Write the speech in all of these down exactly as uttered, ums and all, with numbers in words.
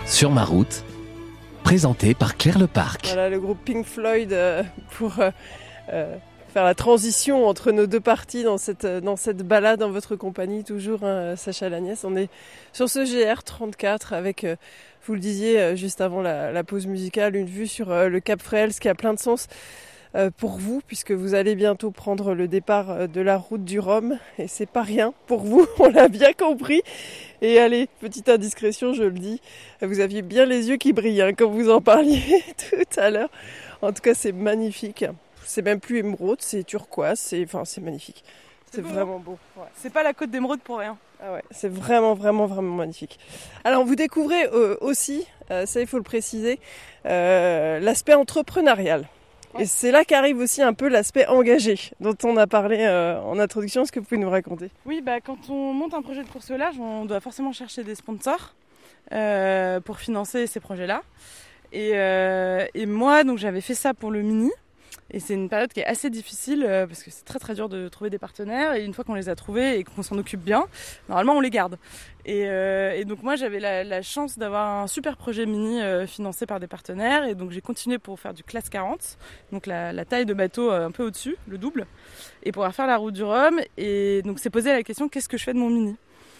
Sur ma route, présenté par Claire Leparc. Voilà le groupe Pink Floyd euh, pour euh, euh, faire la transition entre nos deux parties dans cette, dans cette balade en votre compagnie, toujours, hein, Sacha Lagnès. On est sur ce G R trente-quatre avec, euh, vous le disiez euh, juste avant la, la pause musicale, une vue sur euh, le Cap Fréhel, ce qui a plein de sens euh, pour vous, puisque vous allez bientôt prendre le départ euh, de la route du Rhum. Et c'est pas rien pour vous, on l'a bien compris. Et allez, petite indiscrétion, je le dis, vous aviez bien les yeux qui brillent hein, quand vous en parliez tout à l'heure. En tout cas, c'est magnifique. C'est même plus émeraude, c'est turquoise, c'est, enfin, c'est magnifique. C'est, c'est beau, vraiment beau. Ouais. C'est pas la côte d'émeraude pour rien. Ah ouais, c'est vraiment, vraiment, vraiment magnifique. Alors, vous découvrez euh, aussi, euh, ça il faut le préciser, euh, l'aspect entrepreneurial. Ouais. Et c'est là qu'arrive aussi un peu l'aspect engagé dont on a parlé euh, en introduction. Est-ce que vous pouvez nous raconter ? Oui, bah, quand on monte un projet de course au large, on doit forcément chercher des sponsors euh, pour financer ces projets-là. Et, euh, et moi, donc, j'avais fait ça pour le Mini. Et c'est une période qui est assez difficile euh, parce que c'est très très dur de trouver des partenaires. Et une fois qu'on les a trouvés et qu'on s'en occupe bien, normalement on les garde. Et, euh, et donc moi j'avais la, la chance d'avoir un super projet Mini euh, financé par des partenaires. Et donc j'ai continué pour faire du classe quarante, donc la, la taille de bateau euh, un peu au-dessus, le double, et pouvoir faire la route du Rhum. Et donc c'est posé la question, qu'est-ce que je fais de mon Mini ?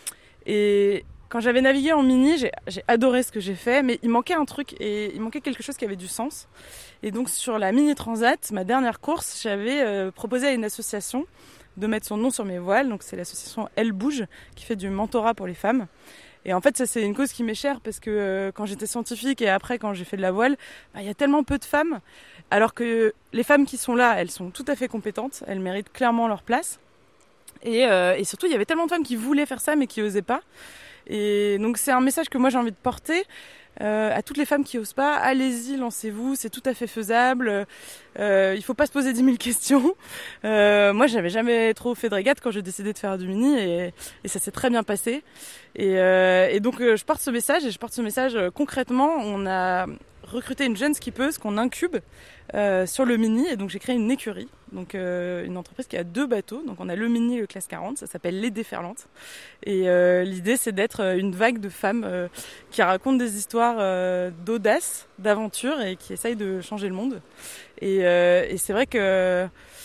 Et quand j'avais navigué en Mini, j'ai, j'ai adoré ce que j'ai fait, mais il manquait un truc, et il manquait quelque chose qui avait du sens. Et donc sur la Mini Transat, ma dernière course, j'avais euh, proposé à une association de mettre son nom sur mes voiles. Donc c'est l'association Elle Bouge, qui fait du mentorat pour les femmes. Et en fait, ça c'est une cause qui m'est chère, parce que euh, quand j'étais scientifique et après quand j'ai fait de la voile, bah, y a tellement peu de femmes, alors que les femmes qui sont là, elles sont tout à fait compétentes, elles méritent clairement leur place. Et, euh, et surtout, il y avait tellement de femmes qui voulaient faire ça, mais qui n'osaient pas. Et donc c'est un message que moi j'ai envie de porter euh, à toutes les femmes qui osent pas. Allez-y, lancez-vous, c'est tout à fait faisable. Euh, il faut pas se poser dix mille questions. Euh, moi j'avais jamais trop fait de régate quand j'ai décidé de faire du Mini, et, et ça s'est très bien passé. Et, euh, et donc euh, je porte ce message, et je porte ce message euh, concrètement. On a recruté une jeune skippeuse qu'on incube euh, sur le Mini, et donc j'ai créé une écurie, donc euh, une entreprise qui a deux bateaux. Donc on a le Mini et le classe quarante, ça s'appelle Les Déferlantes, et euh, l'idée c'est d'être une vague de femmes euh, qui racontent des histoires euh, d'audace, d'aventure, et qui essayent de changer le monde. Et, euh, et c'est vrai que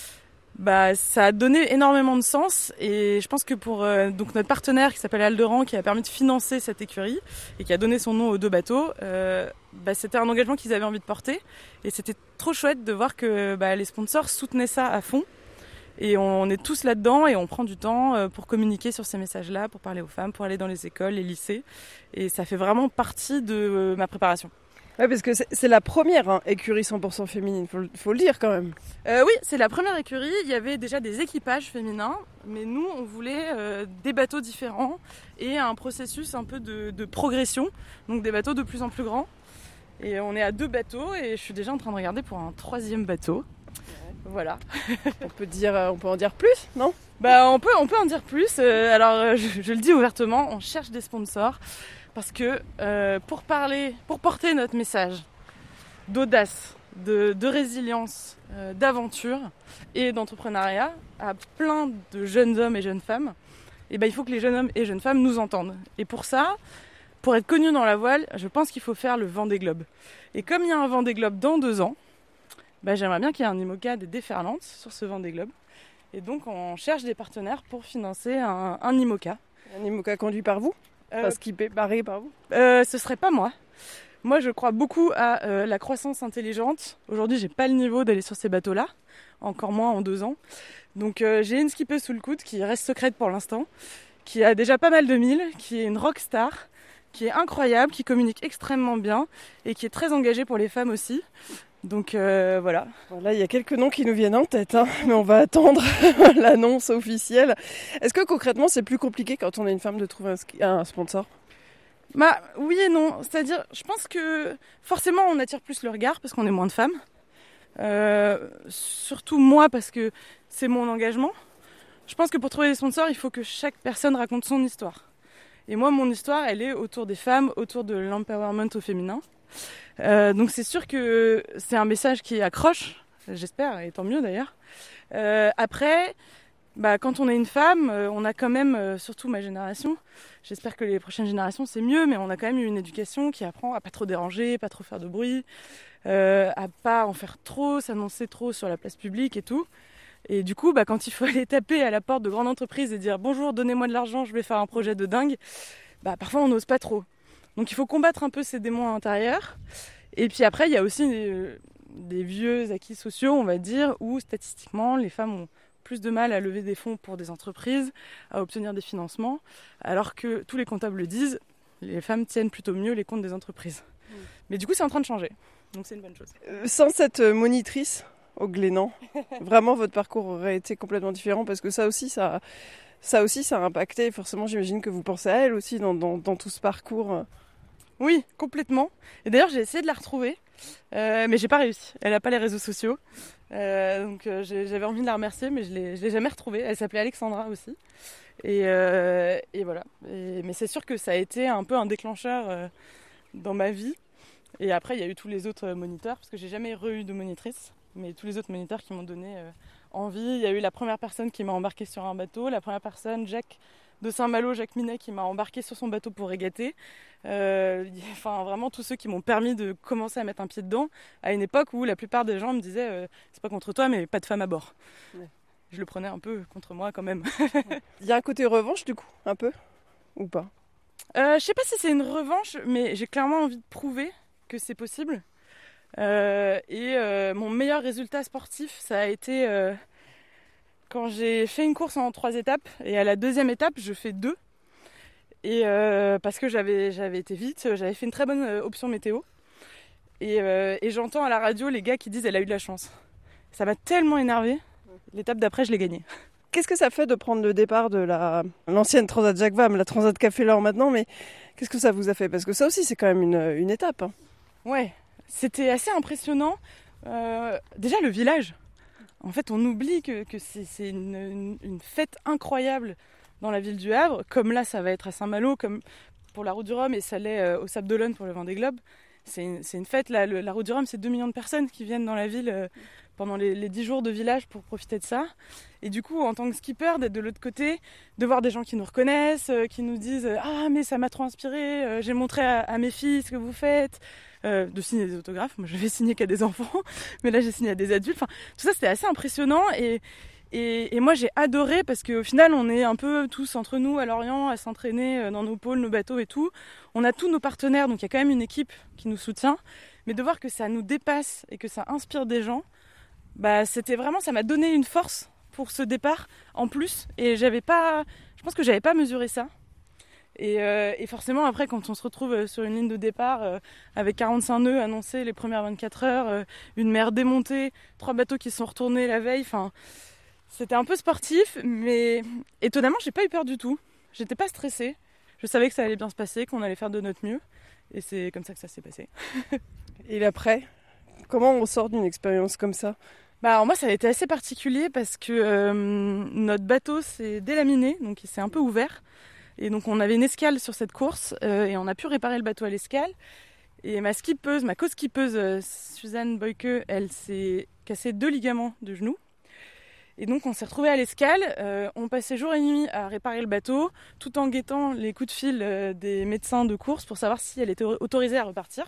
bah, ça a donné énormément de sens, et je pense que pour euh, donc notre partenaire qui s'appelle Alderan, qui a permis de financer cette écurie et qui a donné son nom aux deux bateaux, euh, bah, c'était un engagement qu'ils avaient envie de porter, et c'était trop chouette de voir que bah, les sponsors soutenaient ça à fond, et on est tous là-dedans, et on prend du temps pour communiquer sur ces messages-là, pour parler aux femmes, pour aller dans les écoles, les lycées, et ça fait vraiment partie de ma préparation. Ouais, parce que c'est, c'est la première hein, écurie cent pour cent féminine, faut, faut le dire quand même. Euh, oui, c'est la première écurie. Il y avait déjà des équipages féminins, mais nous, on voulait euh, des bateaux différents et un processus un peu de, de progression, donc des bateaux de plus en plus grands. Et on est à deux bateaux, et je suis déjà en train de regarder pour un troisième bateau. Voilà. On peut dire, on peut en dire plus, non ? Bah, on peut, on peut en dire plus. Euh, alors, je, je le dis ouvertement, on cherche des sponsors. Parce que euh, pour parler, pour porter notre message d'audace, de, de résilience, euh, d'aventure et d'entrepreneuriat à plein de jeunes hommes et jeunes femmes, eh ben, il faut que les jeunes hommes et jeunes femmes nous entendent. Et pour ça, pour être connus dans la voile, je pense qu'il faut faire le Vendée Globe. Et comme il y a un Vendée Globe dans deux ans, ben, j'aimerais bien qu'il y ait un IMOCA des Déferlantes sur ce Vendée Globe. Et donc on cherche des partenaires pour financer un, un IMOCA. Un IMOCA conduit par vous ? Enfin, skippé, barré par vous ? euh, Ce serait pas moi. Moi, je crois beaucoup à euh, la croissance intelligente. Aujourd'hui, j'ai pas le niveau d'aller sur ces bateaux-là, encore moins en deux ans. Donc, euh, j'ai une skippeuse sous le coude qui reste secrète pour l'instant, qui a déjà pas mal de milles, qui est une rockstar, qui est incroyable, qui communique extrêmement bien et qui est très engagée pour les femmes aussi. Donc euh, voilà. Voilà, il y a quelques noms qui nous viennent en tête, hein, mais on va attendre l'annonce officielle. Est-ce que concrètement c'est plus compliqué quand on est une femme de trouver un, ski- un sponsor ? Bah oui et non. C'est-à-dire, je pense que forcément on attire plus le regard parce qu'on est moins de femmes. Euh, surtout moi parce que c'est mon engagement. Je pense que pour trouver des sponsors, il faut que chaque personne raconte son histoire. Et moi, mon histoire, elle est autour des femmes, autour de l'empowerment au féminin. Euh, donc c'est sûr que c'est un message qui accroche, j'espère, et tant mieux d'ailleurs. Euh, après, bah, quand on est une femme, euh, on a quand même, euh, surtout ma génération, j'espère que les prochaines générations c'est mieux, mais on a quand même eu une éducation qui apprend à pas trop déranger, pas trop faire de bruit, euh, à pas en faire trop, s'annoncer trop sur la place publique et tout. Et du coup, bah, quand il faut aller taper à la porte de grandes entreprises et dire « Bonjour, donnez-moi de l'argent, je vais faire un projet de dingue », bah, parfois on n'ose pas trop. Donc il faut combattre un peu ces démons intérieurs. Et puis après, il y a aussi des, des vieux acquis sociaux, on va dire, où statistiquement, les femmes ont plus de mal à lever des fonds pour des entreprises, à obtenir des financements, alors que tous les comptables le disent, les femmes tiennent plutôt mieux les comptes des entreprises. Mmh. Mais du coup, c'est en train de changer, donc c'est une bonne chose. Euh, sans cette monitrice au Glénan, vraiment votre parcours aurait été complètement différent, parce que ça aussi, ça, ça aussi, ça a impacté. Forcément, j'imagine que vous pensez à elle aussi dans, dans, dans tout ce parcours. Oui, complètement. Et d'ailleurs, j'ai essayé de la retrouver, euh, mais j'ai pas réussi. Elle n'a pas les réseaux sociaux. Euh, donc euh, j'ai, j'avais envie de la remercier, mais je l'ai, je l'ai jamais retrouvée. Elle s'appelait Alexandra aussi. Et, euh, et voilà. Et, mais c'est sûr que ça a été un peu un déclencheur euh, dans ma vie. Et après, il y a eu tous les autres moniteurs, parce que j'ai jamais re-eu de monitrice, mais tous les autres moniteurs qui m'ont donné euh, envie. Il y a eu la première personne qui m'a embarquée sur un bateau, la première personne, Jacques de Saint-Malo, Jacques Minet, qui m'a embarqué sur son bateau pour régater. Euh, enfin, vraiment tous ceux qui m'ont permis de commencer à mettre un pied dedans, à une époque où la plupart des gens me disaient euh, c'est pas contre toi, mais pas de femme à bord. Ouais. Je le prenais un peu contre moi quand même. Il y a un côté revanche du coup, un peu, ou pas? euh, Je sais pas si c'est une revanche, mais j'ai clairement envie de prouver que c'est possible. Euh, et euh, mon meilleur résultat sportif, ça a été euh, quand j'ai fait une course en trois étapes, et à la deuxième étape, je fais deux. Et euh, parce que j'avais, j'avais été vite, j'avais fait une très bonne euh, option météo. Et, euh, et j'entends à la radio les gars qui disent « elle a eu de la chance ». Ça m'a tellement énervée. L'étape d'après, je l'ai gagnée. Qu'est-ce que ça fait de prendre le départ de la, l'ancienne Transat Jacques Vabre, la Transat Café L'Or maintenant, mais qu'est-ce que ça vous a fait? Parce que ça aussi, c'est quand même une, une étape. Hein. Ouais, c'était assez impressionnant. Euh, déjà, le village. En fait, on oublie que, que c'est, c'est une, une, une fête incroyable dans la ville du Havre, comme là ça va être à Saint-Malo, comme pour la Route du Rhum, et ça l'est euh, au Sable d'Olonne pour le Vendée Globe. C'est une, c'est une fête, là, le, la Route du Rhum, c'est deux millions de personnes qui viennent dans la ville euh, pendant les, les dix jours de village pour profiter de ça. Et du coup, en tant que skipper, d'être de l'autre côté, de voir des gens qui nous reconnaissent, euh, qui nous disent « Ah, mais ça m'a trop inspiré, euh, j'ai montré à, à mes filles ce que vous faites euh, », de signer des autographes. Moi, je vais signer qu'à des enfants, mais là, j'ai signé à des adultes. Enfin, tout ça, c'était assez impressionnant. Et Et, et moi j'ai adoré parce qu'au final on est un peu tous entre nous à Lorient à s'entraîner dans nos pôles, nos bateaux et tout. On a tous nos partenaires, donc il y a quand même une équipe qui nous soutient. Mais de voir que ça nous dépasse et que ça inspire des gens, bah c'était vraiment, ça m'a donné une force pour ce départ en plus. Et j'avais pas, je pense que j'avais pas mesuré ça. Et, euh, et forcément après quand on se retrouve sur une ligne de départ euh, avec quarante-cinq nœuds annoncés les premières vingt-quatre heures, euh, une mer démontée, trois bateaux qui sont retournés la veille, enfin... C'était un peu sportif, mais étonnamment, j'ai pas eu peur du tout. J'étais pas stressée. Je savais que ça allait bien se passer, qu'on allait faire de notre mieux. Et c'est comme ça que ça s'est passé. Et l'après, comment on sort d'une expérience comme ça? Bah alors moi, ça a été assez particulier parce que euh, notre bateau s'est délaminé, donc il s'est un peu ouvert. Et donc on avait une escale sur cette course euh, et on a pu réparer le bateau à l'escale. Et ma skippeuse, ma co-skippeuse euh, Suzanne Boyke, elle s'est cassé deux ligaments de genou. Et donc on s'est retrouvés à l'escale, euh, on passait jour et nuit à réparer le bateau, tout en guettant les coups de fil euh, des médecins de course pour savoir si elle était autorisée à repartir.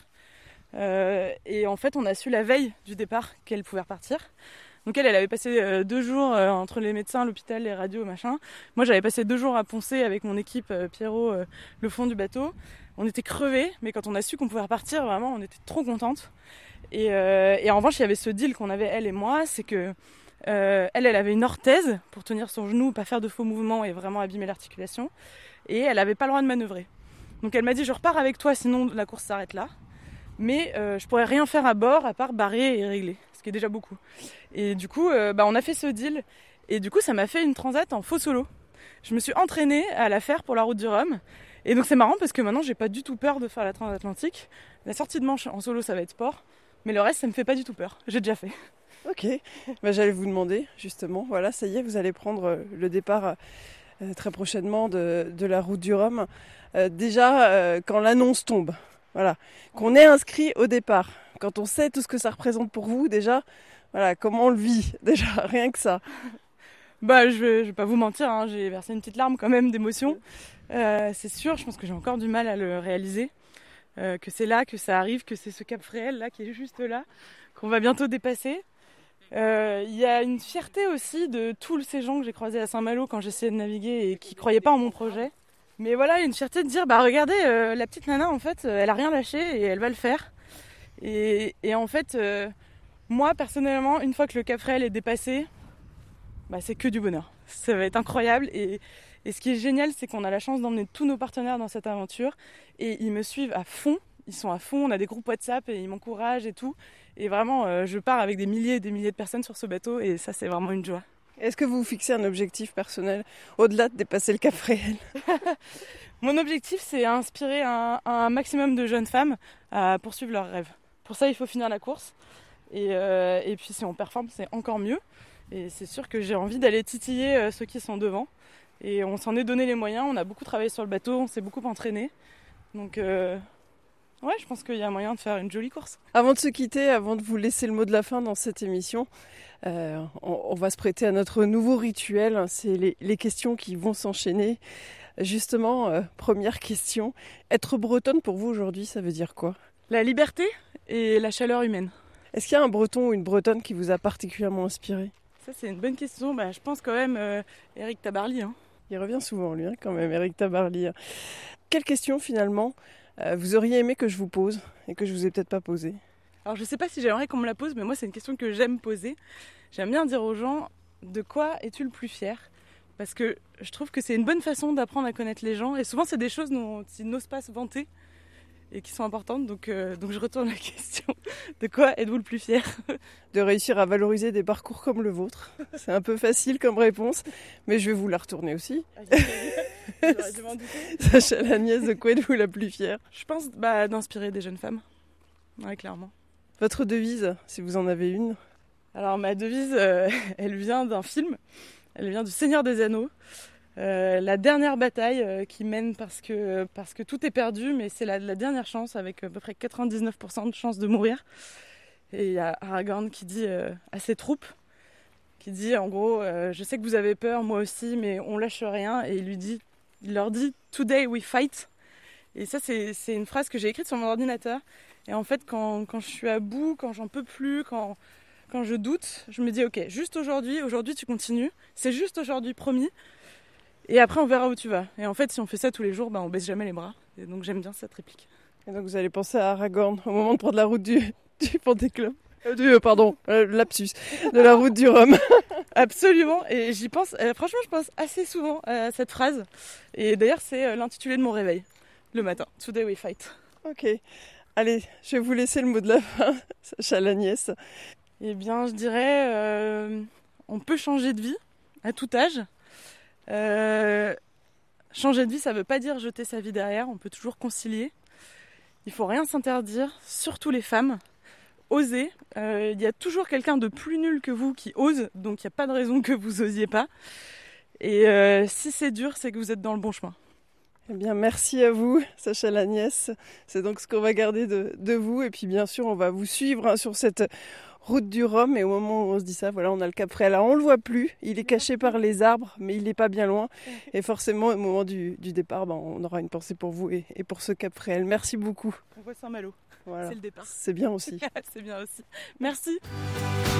Euh, et en fait on a su la veille du départ qu'elle pouvait repartir. Donc elle, elle avait passé euh, deux jours euh, entre les médecins, l'hôpital, les radios, machin. Moi j'avais passé deux jours à poncer avec mon équipe, euh, Pierrot, euh, le fond du bateau. On était crevés, mais quand on a su qu'on pouvait repartir, vraiment on était trop contentes. Et, euh, et en revanche il y avait ce deal qu'on avait elle et moi, c'est que Euh, elle, elle avait une orthèse pour tenir son genou, pas faire de faux mouvements et vraiment abîmer l'articulation. Et elle n'avait pas le droit de manœuvrer. Donc elle m'a dit, je repars avec toi, sinon la course s'arrête là. Mais euh, je pourrais rien faire à bord à part barrer et régler, ce qui est déjà beaucoup. Et du coup, euh, bah, on a fait ce deal. Et du coup, ça m'a fait une transat en faux solo. Je me suis entraînée à la faire pour la Route du Rhum. Et donc c'est marrant parce que maintenant, j'ai pas du tout peur de faire la transatlantique. La sortie de manche en solo, ça va être sport. Mais le reste, ça me fait pas du tout peur. J'ai déjà fait. Ok, bah, j'allais vous demander justement, voilà, ça y est, vous allez prendre le départ euh, très prochainement de, de la Route du Rhum. Euh, déjà, euh, quand l'annonce tombe, voilà, qu'on est inscrit au départ, quand on sait tout ce que ça représente pour vous, déjà, voilà, comment on le vit, déjà, rien que ça. Bah, je vais, je vais pas vous mentir, hein, j'ai versé une petite larme quand même d'émotion. Euh, c'est sûr, je pense que j'ai encore du mal à le réaliser. Euh, que c'est là, que ça arrive, que c'est ce Cap Fréhel là qui est juste là, qu'on va bientôt dépasser. Il euh, y a une fierté aussi de tous ces gens que j'ai croisés à Saint-Malo quand j'essayais de naviguer et qui croyaient pas en mon projet. Mais voilà, une fierté de dire, bah regardez, euh, la petite nana en fait, elle a rien lâché et elle va le faire. Et, et en fait, euh, moi personnellement, une fois que le Cap Fréhel est dépassé, bah, c'est que du bonheur. Ça va être incroyable et Et ce qui est génial, c'est qu'on a la chance d'emmener tous nos partenaires dans cette aventure et ils me suivent à fond. Ils sont à fond, on a des groupes WhatsApp et ils m'encouragent et tout. Et vraiment, euh, je pars avec des milliers et des milliers de personnes sur ce bateau et ça, c'est vraiment une joie. Est-ce que vous vous fixez un objectif personnel au-delà de dépasser le Cap Fréhel ? Mon objectif, c'est inspirer un, un maximum de jeunes femmes à poursuivre leurs rêves. Pour ça, il faut finir la course. Et, euh, et puis, si on performe, c'est encore mieux. Et c'est sûr que j'ai envie d'aller titiller euh, ceux qui sont devant. Et on s'en est donné les moyens, on a beaucoup travaillé sur le bateau, on s'est beaucoup entraîné. Donc euh, ouais, je pense qu'il y a moyen de faire une jolie course. Avant de se quitter, avant de vous laisser le mot de la fin dans cette émission, euh, on, on va se prêter à notre nouveau rituel, c'est les, les questions qui vont s'enchaîner. Justement, euh, première question, être bretonne pour vous aujourd'hui, ça veut dire quoi ? La liberté et la chaleur humaine. Est-ce qu'il y a un breton ou une bretonne qui vous a particulièrement inspiré ? Ça, c'est une bonne question. Bah, je pense quand même euh, Éric Tabarly. Hein. Il revient souvent, lui, hein, quand même, Éric Tabarly. Quelle question, finalement, euh, vous auriez aimé que je vous pose et que je vous ai peut-être pas posée ? Alors, je sais pas si j'aimerais qu'on me la pose, mais moi, c'est une question que j'aime poser. J'aime bien dire aux gens, de quoi es-tu le plus fier ? Parce que je trouve que c'est une bonne façon d'apprendre à connaître les gens. Et souvent, c'est des choses dont ils n'osent pas se vanter et qui sont importantes. Donc, euh, donc je retourne la question. De quoi êtes-vous le plus fier ? De réussir à valoriser des parcours comme le vôtre. C'est un peu facile comme réponse, mais je vais vous la retourner aussi. Sacha Lagnès, de quoi êtes-vous la plus fière ? Je pense bah, d'inspirer des jeunes femmes. Ouais, clairement. Votre devise, si vous en avez une ? Alors ma devise, euh, elle vient d'un film. Elle vient du Seigneur des Anneaux. Euh, la dernière bataille euh, qui mène parce que, parce que tout est perdu, mais c'est la, la dernière chance avec à peu près quatre-vingt-dix-neuf pour cent de chance de mourir. Et il y a Aragorn qui dit euh, à ses troupes, qui dit en gros, euh, je sais que vous avez peur, moi aussi, mais on lâche rien. Et il lui dit, il leur dit, Today we fight. Et ça, c'est, c'est une phrase que j'ai écrite sur mon ordinateur. Et en fait, quand, quand je suis à bout, quand j'en peux plus, quand, quand je doute, je me dis, ok, juste aujourd'hui, aujourd'hui tu continues. C'est juste aujourd'hui, promis. Et après, on verra où tu vas. Et en fait, si on fait ça tous les jours, ben, on baisse jamais les bras. Et donc, j'aime bien cette réplique. Et donc, vous allez penser à Aragorn au moment de prendre la route du, du Panthéclum. Euh, du, euh, pardon, euh, lapsus. De la route du Rhum. Absolument. Et j'y pense, euh, franchement, je pense assez souvent à cette phrase. Et d'ailleurs, c'est euh, l'intitulé de mon réveil, le matin. Today we fight. Ok. Allez, je vais vous laisser le mot de la fin, Sacha Lagnès. Eh bien, je dirais, euh, on peut changer de vie à tout âge. Euh, changer de vie, ça veut pas dire jeter sa vie derrière, on peut toujours concilier. Il faut rien s'interdire, surtout les femmes. Osez. Euh, il y a toujours quelqu'un de plus nul que vous qui ose, donc il n'y a pas de raison que vous osiez pas. Et euh, si c'est dur, c'est que vous êtes dans le bon chemin. Eh bien, merci à vous, Sacha Lagnès. C'est donc ce qu'on va garder de, de vous. Et puis, bien sûr, on va vous suivre hein, sur cette route du Rhum. Et au moment où on se dit ça, voilà, on a le Cap Fréhel. Alors, on ne le voit plus. Il est caché par les arbres, mais il n'est pas bien loin. Et forcément, au moment du, du départ, ben, on aura une pensée pour vous et, et pour ce Cap Fréhel. Merci beaucoup. On voit Saint-Malo. Voilà. C'est le départ. C'est bien aussi. C'est bien aussi. Merci.